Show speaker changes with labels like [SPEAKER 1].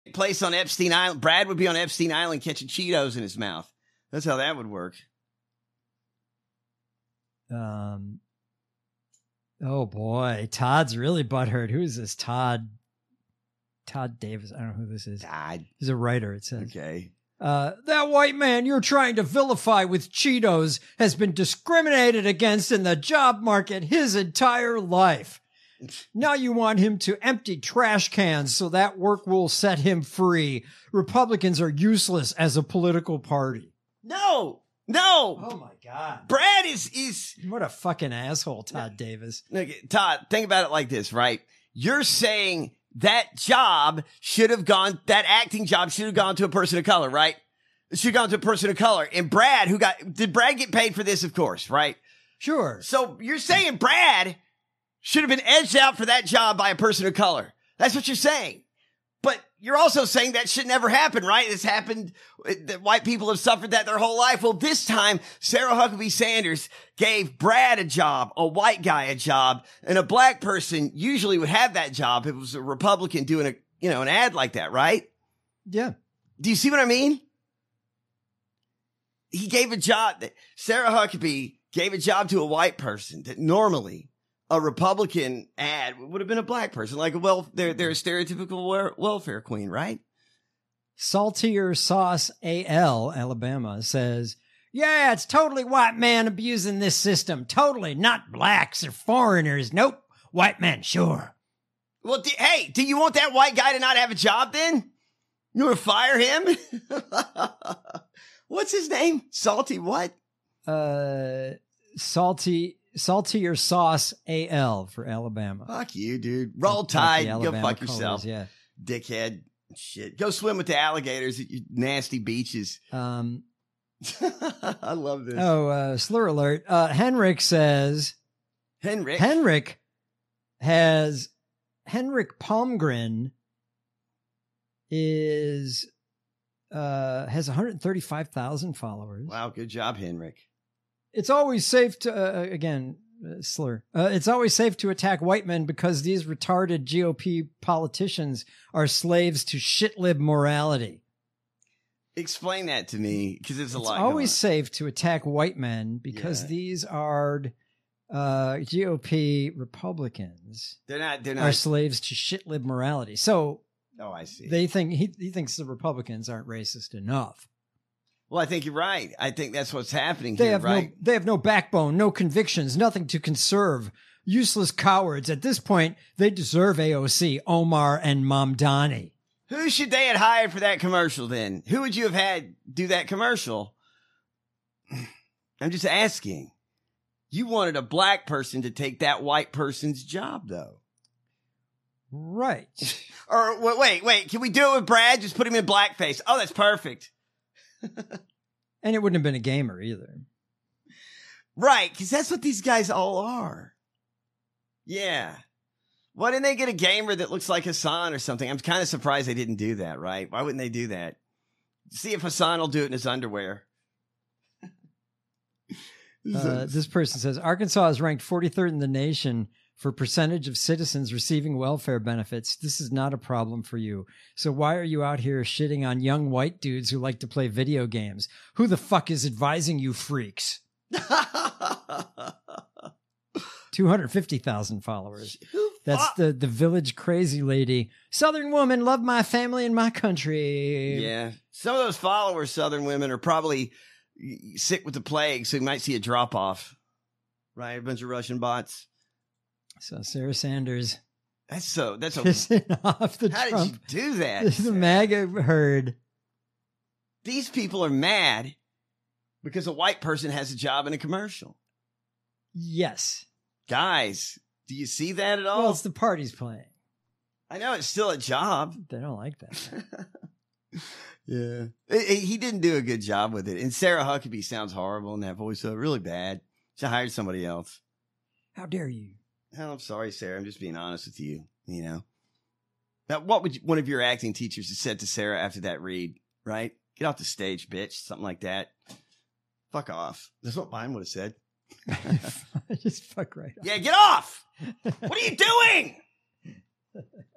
[SPEAKER 1] place on Epstein Island. Brad would be on Epstein Island catching Cheetos in his mouth. That's how that would work.
[SPEAKER 2] Oh boy, Todd's really butthurt. Who's this? Todd Davis. I don't know who this is.
[SPEAKER 1] Todd.
[SPEAKER 2] He's a writer, it says.
[SPEAKER 1] Okay.
[SPEAKER 2] That white man you're trying to vilify with Cheetos has been discriminated against in the job market his entire life. Now you want him to empty trash cans so that work will set him free. Republicans are useless as a political party.
[SPEAKER 1] No.
[SPEAKER 2] Oh my God.
[SPEAKER 1] Brad is.
[SPEAKER 2] What a fucking asshole, Todd Davis.
[SPEAKER 1] Look, Todd, think about it like this, right? You're saying that acting job should have gone to a person of color, right? It should have gone to a person of color. And Brad, did Brad get paid for this? Of course, right?
[SPEAKER 2] Sure.
[SPEAKER 1] So you're saying Brad should have been edged out for that job by a person of color. That's what you're saying. But you're also saying that should never happen, right? It's happened. That white people have suffered that their whole life. Well, this time, Sarah Huckabee Sanders gave Brad a job, a white guy a job, and a black person usually would have that job if it was a Republican doing an ad like that, right?
[SPEAKER 2] Yeah.
[SPEAKER 1] Do you see what I mean? He gave a job. Sarah Huckabee gave a job to a white person that normally a Republican ad would have been a black person, like they're a stereotypical welfare queen, right?
[SPEAKER 2] Saltier Sauce AL, Alabama, says, yeah, it's totally white man abusing this system. Totally, not blacks or foreigners. Nope, white men, sure.
[SPEAKER 1] Well, do you want that white guy to not have a job then? You want to fire him? What's his name? Salty what?
[SPEAKER 2] Saltier Sauce AL for Alabama.
[SPEAKER 1] Fuck you, dude. Roll Tide. Go fuck
[SPEAKER 2] colors,
[SPEAKER 1] yourself.
[SPEAKER 2] Yeah.
[SPEAKER 1] Dickhead. Shit. Go swim with the alligators at your nasty beaches. I love this.
[SPEAKER 2] Slur alert. Henrik says. Henrik Palmgren has 135,000 followers.
[SPEAKER 1] Wow, good job, Henrik.
[SPEAKER 2] It's always safe to, slur. It's always safe to attack white men because these retarded GOP politicians are slaves to shitlib morality.
[SPEAKER 1] Explain that to me, because it's a lot.
[SPEAKER 2] It's always safe to attack white men because these are GOP Republicans.
[SPEAKER 1] They're not
[SPEAKER 2] are slaves to shitlib morality. So,
[SPEAKER 1] I see.
[SPEAKER 2] They think he thinks the Republicans aren't racist enough.
[SPEAKER 1] Well, I think you're right. I think that's what's happening here, right?
[SPEAKER 2] They have no backbone, no convictions, nothing to conserve. Useless cowards. At this point, they deserve AOC, Omar, and Mamdani.
[SPEAKER 1] Who should they have hired for that commercial then? Who would you have had do that commercial? I'm just asking. You wanted a black person to take that white person's job, though.
[SPEAKER 2] Right.
[SPEAKER 1] Or wait. Can we do it with Brad? Just put him in blackface. Oh, that's perfect.
[SPEAKER 2] And it wouldn't have been a gamer either.
[SPEAKER 1] Right, because that's what these guys all are. Yeah. Why didn't they get a gamer that looks like Hassan or something? I'm kind of surprised they didn't do that, right? Why wouldn't they do that? See if Hassan will do it in his underwear.
[SPEAKER 2] This person says, Arkansas is ranked 43rd in the nation for percentage of citizens receiving welfare benefits. This is not a problem for you. So why are you out here shitting on young white dudes who like to play video games? Who the fuck is advising you freaks? 250,000 followers. That's the village crazy lady. Southern woman, love my family and my country.
[SPEAKER 1] Yeah. Some of those followers, Southern women, are probably sick with the plague, so you might see a drop off. Right? A bunch of Russian bots.
[SPEAKER 2] So Sarah Sanders.
[SPEAKER 1] That's a
[SPEAKER 2] pissing off the
[SPEAKER 1] How
[SPEAKER 2] Trump.
[SPEAKER 1] did you do that?
[SPEAKER 2] The MAGA herd.
[SPEAKER 1] These people are mad because a white person has a job in a commercial.
[SPEAKER 2] Yes.
[SPEAKER 1] Guys, do you see that at all?
[SPEAKER 2] Well, it's the party's playing.
[SPEAKER 1] I know it's still a job.
[SPEAKER 2] They don't like that.
[SPEAKER 1] Yeah. He didn't do a good job with it. And Sarah Huckabee sounds horrible in that voice, so really bad. She hired somebody else.
[SPEAKER 2] How dare you?
[SPEAKER 1] Oh, I'm sorry, Sarah. I'm just being honest with you, you know. Now, what would one of your acting teachers have said to Sarah after that read, right? Get off the stage, bitch. Something like that. Fuck off. That's what mine would have said.
[SPEAKER 2] Just fuck right off.
[SPEAKER 1] Yeah, get off. What are you doing?